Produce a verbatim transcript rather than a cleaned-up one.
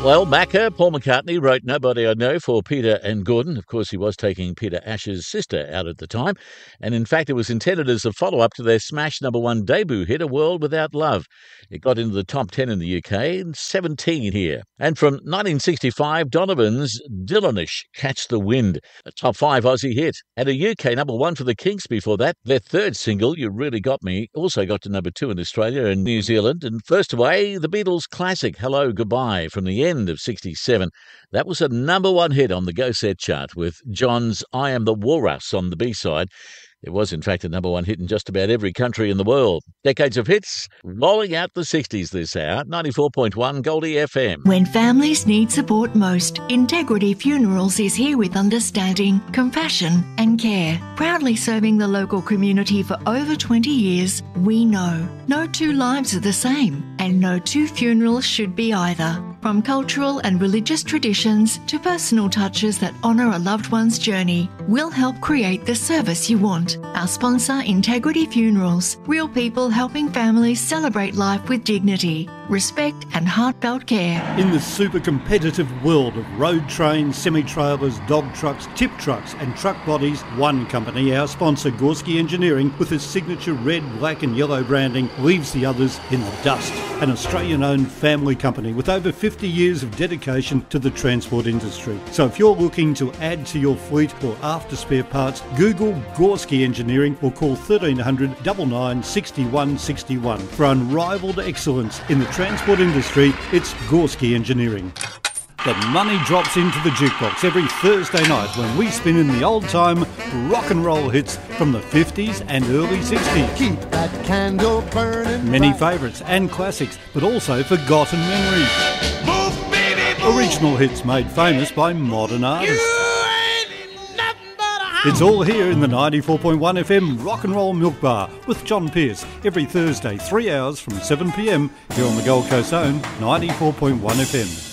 Well, Macca, Paul McCartney, wrote Nobody I Know for Peter and Gordon. Of course, he was taking Peter Ash's sister out at the time. And in fact, it was intended as a follow-up to their smash number one debut hit, A World Without Love. It got into the top ten in the U K and seventeen here. And from nineteen sixty-five, Donovan's Dylanish, Catch the Wind, a top five Aussie hit. And a U K number one for the Kinks before that. Their third single, You Really Got Me, also got to number two in Australia and New Zealand. And first away, the Beatles' classic, Hello, Goodbye, from the end of sixty-seven. That was a number one hit on the Go Set chart with John's I Am the Walrus on the B-side. It was, in fact, a number one hit in just about every country in the world. Decades of hits, rolling out the sixties this hour. ninety-four point one Goldie F M. When families need support most, Integrity Funerals is here with understanding, compassion and care. Proudly serving the local community for over twenty years, we know no two lives are the same and no two funerals should be either. From cultural and religious traditions to personal touches that honour a loved one's journey, we'll help create the service you want. Our sponsor, Integrity Funerals, real people helping families celebrate life with dignity, respect and heartfelt care. In the super competitive world of road trains, semi-trailers, dog trucks, tip trucks and truck bodies, one company, our sponsor Gorski Engineering, with its signature red, black and yellow branding, leaves the others in the dust. An Australian-owned family company with over fifty years of dedication to the transport industry. So if you're looking to add to your fleet or after spare parts, Google Gorski Engineering or call thirteen hundred, nine nine, six one six one. For unrivaled excellence in the transport industry, it's Gorski Engineering. The money drops into the jukebox every Thursday night when we spin in the old-time rock and roll hits from the fifties and early sixties. Keep that candle burning. Many favourites and classics, but also forgotten memories. Move, baby, move. Original hits made famous by modern artists. It's all here in the ninety-four point one F M Rock and Roll Milk Bar with John Pearce every Thursday, three hours from seven p m here on the Gold Coast own ninety-four point one F M.